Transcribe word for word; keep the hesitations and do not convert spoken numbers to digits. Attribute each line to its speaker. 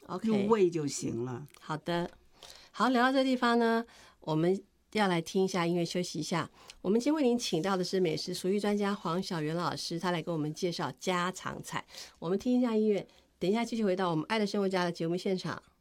Speaker 1: 入味就行了。
Speaker 2: 好的，好，聊到这地方呢，我们要来听一下音乐，休息一下。我们今天为您请到的是美食厨艺专家黄小元老师，他来给我们介绍家常菜。我们听一下音乐，等一下继续回到我们爱的生活家的节目现场。